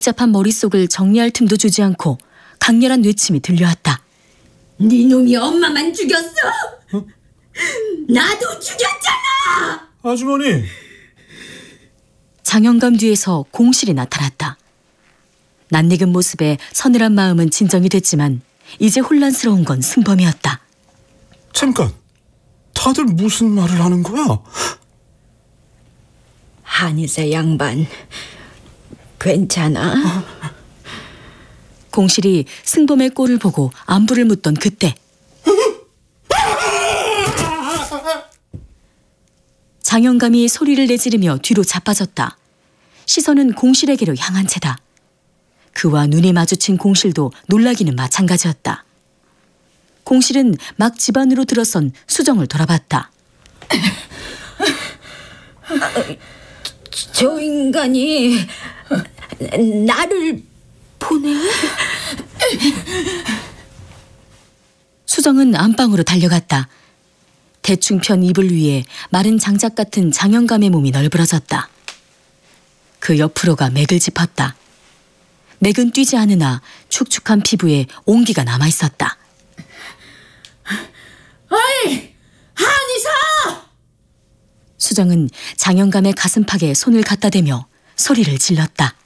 복잡한 머릿속을 정리할 틈도 주지 않고 강렬한 외침이 들려왔다. 네 놈이 엄마만 죽였어? 나도 죽였잖아! 아주머니! 장영감 뒤에서 공실이 나타났다. 낯익은 모습에 서늘한 마음은 진정이 됐지만 이제 혼란스러운 건 승범이었다. 잠깐! 다들 무슨 말을 하는 거야? 한의사 양반, 괜찮아? 공실이 승범의 꼴을 보고 안부를 묻던 그때 장영감이 소리를 내지르며 뒤로 자빠졌다. 시선은 공실에게로 향한 채다. 그와 눈이 마주친 공실도 놀라기는 마찬가지였다. 공실은 막 집 안으로 들어선 수정을 돌아봤다. 저 인간이 나를 보내? 수정은 안방으로 달려갔다. 대충 편 이불 위에 마른 장작 같은 장영감의 몸이 널브러졌다. 그 옆으로가 맥을 짚었다. 맥은 뛰지 않으나 축축한 피부에 온기가 남아있었다. 어이! 한의사! 수정은 장영감의 가슴팍에 손을 갖다 대며 소리를 질렀다.